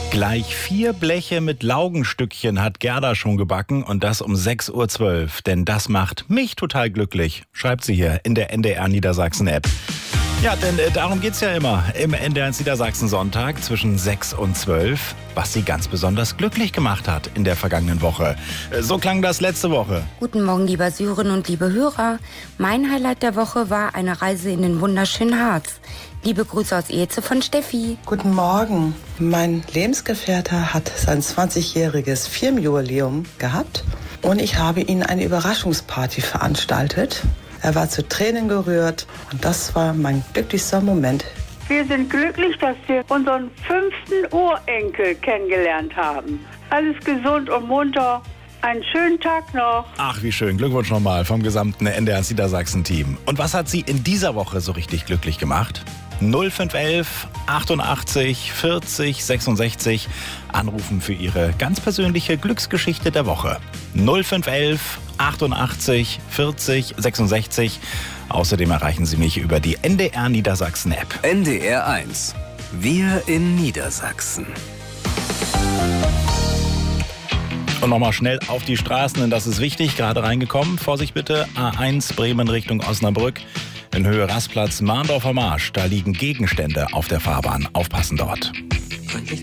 Gleich 4 Bleche mit Laugenstückchen hat Gerda schon gebacken und das um 6:12 Uhr. Denn das macht mich total glücklich, schreibt sie hier in der NDR Niedersachsen App. Ja, denn darum geht's ja immer im NDR Niedersachsen Sonntag zwischen 6 und 12, was sie ganz besonders glücklich gemacht hat in der vergangenen Woche. So klang das letzte Woche. Guten Morgen, lieber Syrien und liebe Hörer. Mein Highlight der Woche war eine Reise in den wunderschönen Harz. Liebe Grüße aus Eze von Steffi. Guten Morgen. Mein Lebensgefährte hat sein 20-jähriges Firmenjubiläum gehabt und ich habe ihm eine Überraschungsparty veranstaltet. Er war zu Tränen gerührt und das war mein glücklichster Moment. Wir sind glücklich, dass wir unseren 5. Urenkel kennengelernt haben. Alles gesund und munter. Einen schönen Tag noch. Ach, wie schön. Glückwunsch nochmal vom gesamten NDR Niedersachsen-Team. Und was hat sie in dieser Woche so richtig glücklich gemacht? 0511 88 40 66 anrufen für Ihre ganz persönliche Glücksgeschichte der Woche. 0511 88 40 66. Außerdem erreichen Sie mich über die NDR Niedersachsen App. NDR 1. Wir in Niedersachsen. Und nochmal schnell auf die Straßen, denn das ist wichtig, gerade reingekommen. Vorsicht bitte, A1 Bremen Richtung Osnabrück. In Höhe Rastplatz Mahndorfer Marsch, da liegen Gegenstände auf der Fahrbahn. Aufpassen dort.